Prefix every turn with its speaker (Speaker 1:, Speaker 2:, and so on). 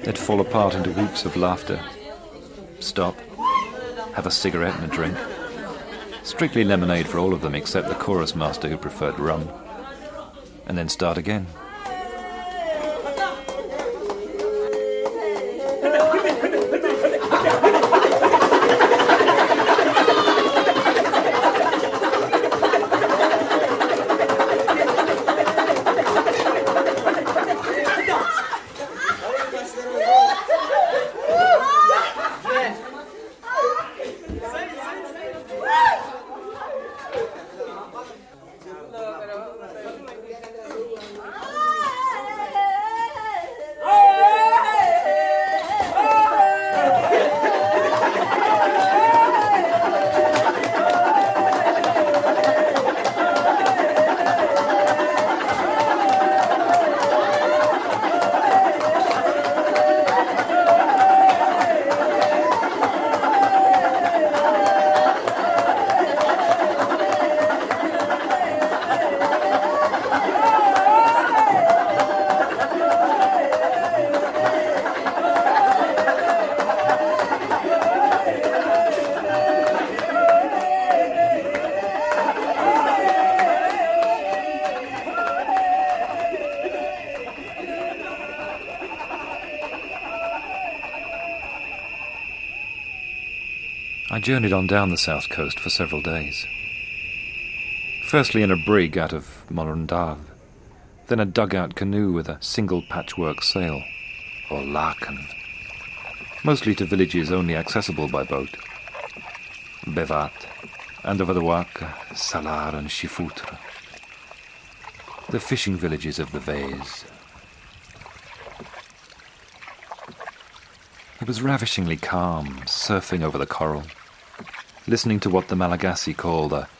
Speaker 1: They'd fall apart into whoops of laughter. Stop. Have a cigarette and a drink. Strictly lemonade for all of them except the chorus master who preferred rum. And then start again. I journeyed on down the south coast for several days. Firstly in a brig out of Morundave, then a dugout canoe with a single patchwork sail, or laken, mostly to villages only accessible by boat. Bevat, Andovadawak, Salar and Shifoutre, the fishing villages of the Vase. It was ravishingly calm, surfing over the coral, listening to what the Malagasy call the